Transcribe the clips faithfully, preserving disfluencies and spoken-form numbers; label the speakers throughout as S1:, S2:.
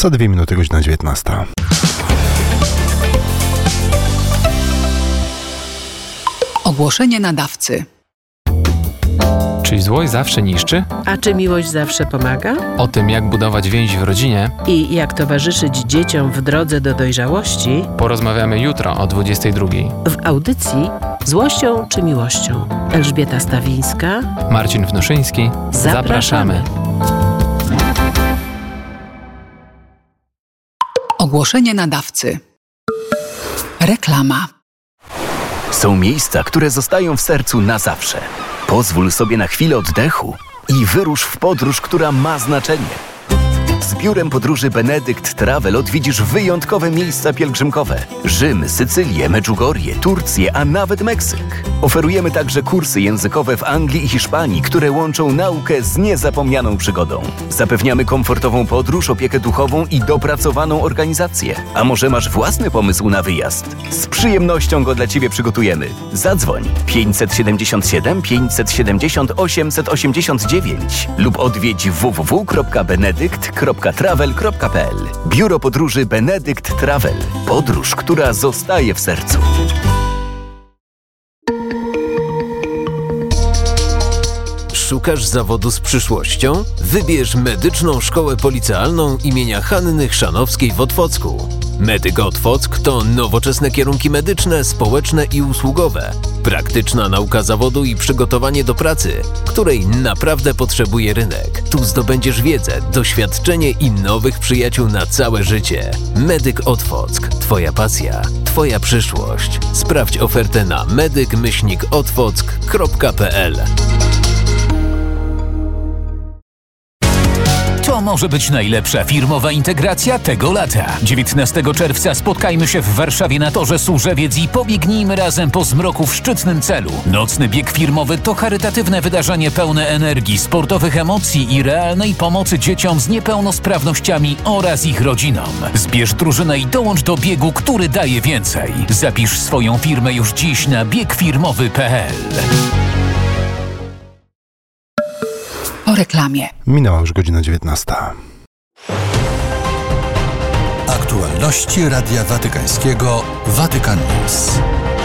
S1: Za dwie minuty godzina dziewiętnasta.
S2: Ogłoszenie nadawcy.
S3: Czy złość zawsze niszczy?
S4: A czy miłość zawsze pomaga?
S3: O tym, jak budować więź w rodzinie
S4: I jak towarzyszyć dzieciom w drodze do dojrzałości,
S3: porozmawiamy jutro o dwudziestej drugiej.
S4: w audycji Złością czy miłością. Elżbieta Stawińska,
S3: Marcin Wnuszyński.
S4: Zapraszamy.
S2: Ogłoszenie nadawcy. Reklama.
S5: Są miejsca, które zostają w sercu na zawsze. Pozwól sobie na chwilę oddechu i wyrusz w podróż, która ma znaczenie. Z biurem podróży Benedykt Travel odwiedzisz wyjątkowe miejsca pielgrzymkowe. Rzym, Sycylię, Medjugorje, Turcję, a nawet Meksyk. Oferujemy także kursy językowe w Anglii i Hiszpanii, które łączą naukę z niezapomnianą przygodą. Zapewniamy komfortową podróż, opiekę duchową i dopracowaną organizację. A może masz własny pomysł na wyjazd? Z przyjemnością go dla Ciebie przygotujemy. Zadzwoń pięćset siedemdziesiąt siedem pięćset siedemdziesiąt osiemset osiemdziesiąt dziewięć lub odwiedź w w w kropka benedykt kropka travel kropka p l. Biuro podróży Benedykt Travel. Podróż, która zostaje w sercu.
S6: Szukasz zawodu z przyszłością? Wybierz Medyczną Szkołę Policealną imienia Hanny Chrzanowskiej w Otwocku. Medyk Otwock to nowoczesne kierunki medyczne, społeczne i usługowe. Praktyczna nauka zawodu i przygotowanie do pracy, której naprawdę potrzebuje rynek. Tu zdobędziesz wiedzę, doświadczenie i nowych przyjaciół na całe życie. Medyk Otwock. Twoja pasja, Twoja przyszłość. Sprawdź ofertę na medyk myślnik otwock kropka p l.
S7: To może być najlepsza firmowa integracja tego lata. dziewiętnastego czerwca spotkajmy się w Warszawie na Torze Służewiec i pobiegnijmy razem po zmroku w szczytnym celu. Nocny bieg firmowy to charytatywne wydarzenie pełne energii, sportowych emocji i realnej pomocy dzieciom z niepełnosprawnościami oraz ich rodzinom. Zbierz drużynę i dołącz do biegu, który daje więcej. Zapisz swoją firmę już dziś na bieg firmowy kropka p l.
S2: Po reklamie.
S1: Minęła już godzina dziewiętnasta.
S8: Aktualności Radia Watykańskiego Vatican News.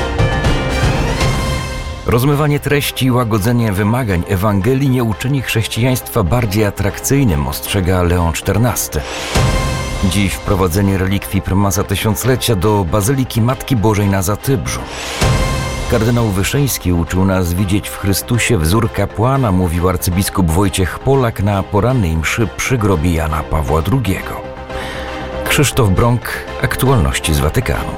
S9: Rozmywanie treści i łagodzenie wymagań Ewangelii nie uczyni chrześcijaństwa bardziej atrakcyjnym, ostrzega Leon czternasty. Dziś wprowadzenie relikwii prymasa tysiąclecia do Bazyliki Matki Bożej na Zatybrzu. Kardynał Wyszyński uczył nas widzieć w Chrystusie wzór kapłana, mówił arcybiskup Wojciech Polak na porannej mszy przy grobie Jana Pawła drugiego. Krzysztof Brąk, aktualności z Watykanu.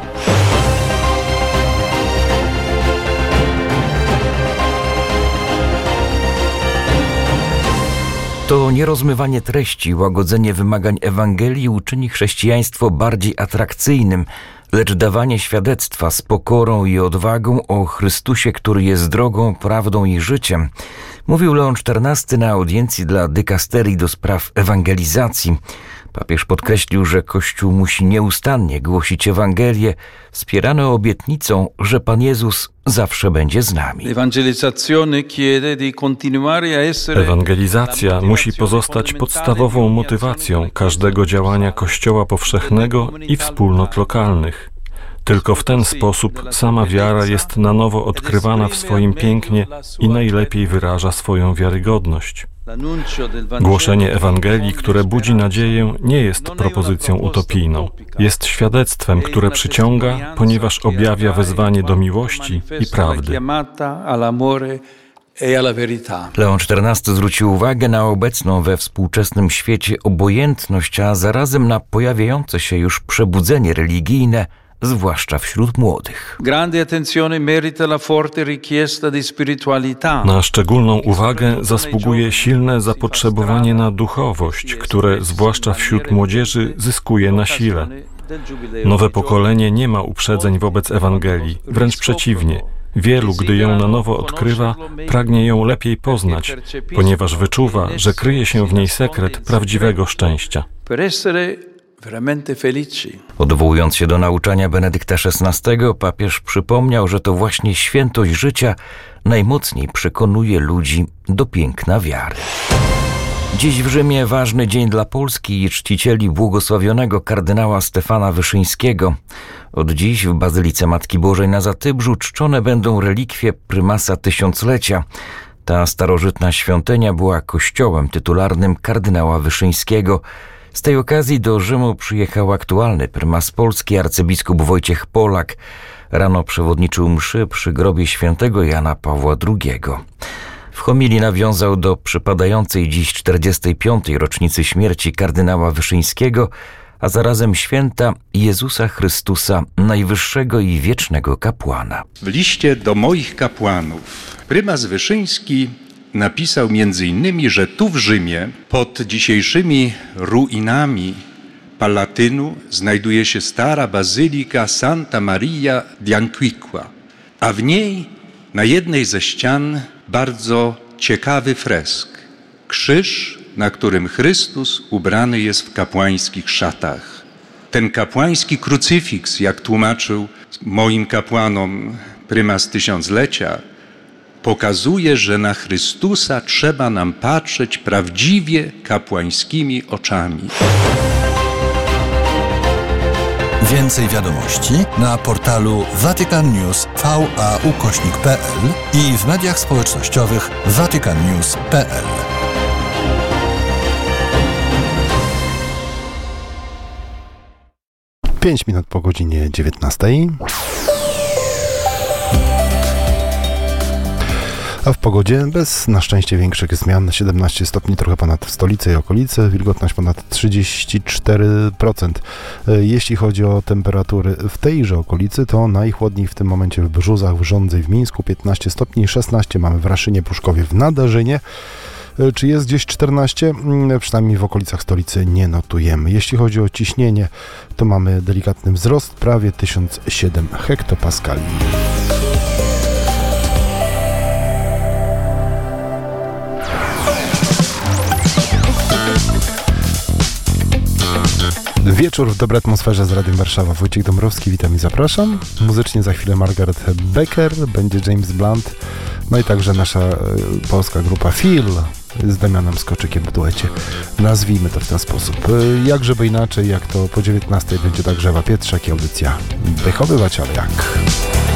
S9: To nierozmywanie treści, łagodzenie wymagań Ewangelii uczyni chrześcijaństwo bardziej atrakcyjnym, lecz dawanie świadectwa z pokorą i odwagą o Chrystusie, który jest drogą, prawdą i życiem, mówił Leon czternasty na audiencji dla dykasterii do spraw ewangelizacji. Papież podkreślił, że Kościół musi nieustannie głosić Ewangelię, wspierane obietnicą, że Pan Jezus zawsze będzie z nami.
S10: Ewangelizacja musi pozostać podstawową motywacją każdego działania Kościoła powszechnego i wspólnot lokalnych. Tylko w ten sposób sama wiara jest na nowo odkrywana w swoim pięknie i najlepiej wyraża swoją wiarygodność. Głoszenie Ewangelii, które budzi nadzieję, nie jest propozycją utopijną. Jest świadectwem, które przyciąga, ponieważ objawia wezwanie do miłości i prawdy.
S9: Leon czternasty zwrócił uwagę na obecną we współczesnym świecie obojętność, a zarazem na pojawiające się już przebudzenie religijne, zwłaszcza wśród młodych.
S10: Na szczególną uwagę zasługuje silne zapotrzebowanie na duchowość, które zwłaszcza wśród młodzieży zyskuje na sile. Nowe pokolenie nie ma uprzedzeń wobec Ewangelii, wręcz przeciwnie. Wielu, gdy ją na nowo odkrywa, pragnie ją lepiej poznać, ponieważ wyczuwa, że kryje się w niej sekret prawdziwego szczęścia.
S9: Odwołując się do nauczania Benedykta szesnastego, papież przypomniał, że to właśnie świętość życia najmocniej przekonuje ludzi do piękna wiary. Dziś w Rzymie ważny dzień dla Polski i czcicieli błogosławionego kardynała Stefana Wyszyńskiego. Od dziś w Bazylice Matki Bożej na Zatybrzu czczone będą relikwie prymasa tysiąclecia. Ta starożytna świątynia była kościołem tytularnym kardynała Wyszyńskiego. Z tej okazji do Rzymu przyjechał aktualny prymas Polski arcybiskup Wojciech Polak. Rano przewodniczył mszy przy grobie świętego Jana Pawła drugiego. W homilii nawiązał do przypadającej dziś czterdziestej piątej rocznicy śmierci kardynała Wyszyńskiego, a zarazem święta Jezusa Chrystusa, najwyższego i wiecznego kapłana.
S11: W liście do moich kapłanów prymas Wyszyński napisał między innymi, że tu w Rzymie pod dzisiejszymi ruinami Palatynu znajduje się stara bazylika Santa Maria di Anquiqua, a w niej na jednej ze ścian bardzo ciekawy fresk. Krzyż, na którym Chrystus ubrany jest w kapłańskich szatach. Ten kapłański krucyfiks, jak tłumaczył moim kapłanom prymas tysiąclecia, pokazuje, że na Chrystusa trzeba nam patrzeć prawdziwie kapłańskimi oczami.
S8: Więcej wiadomości na portalu Vatican News V A ukośnik P L i w mediach społecznościowych Vatican News kropka P L.
S1: Pięć minut po godzinie dziewiętnastej. A w pogodzie bez na szczęście większych zmian. siedemnaście stopni, trochę ponad w stolicy i okolicy, wilgotność ponad trzydzieści cztery procent. Jeśli chodzi o temperatury w tejże okolicy, to najchłodniej w tym momencie w Brzuzach, w Żądzy i w Mińsku piętnaście stopni, szesnaście mamy w Raszynie, Pruszkowie, w Nadarzynie. Czy jest gdzieś czternaście? Przynajmniej w okolicach stolicy nie notujemy. Jeśli chodzi o ciśnienie, to mamy delikatny wzrost, prawie tysiąc siedem hektopaskali. Wieczór w dobrej atmosferze z Radiem Warszawa. Wojciech Dąbrowski, witam i zapraszam. Muzycznie za chwilę Margaret Becker, będzie James Blunt, no i także nasza y, polska grupa Feel z Damianem Skoczykiem w duecie. Nazwijmy to w ten sposób. Y, jak żeby inaczej, jak to po dziewiętnastej będzie także Ewa Pietrzak i audycja Wychowywać, ale jak?